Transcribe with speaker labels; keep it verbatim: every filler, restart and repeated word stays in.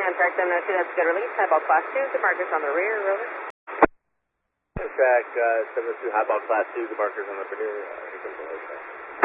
Speaker 1: Amtrak seven oh two, that's a good release. Highball class two, good markers on the rear, rover.
Speaker 2: Amtrak uh, seven oh two, highball class two, good markers on the rear. Uh,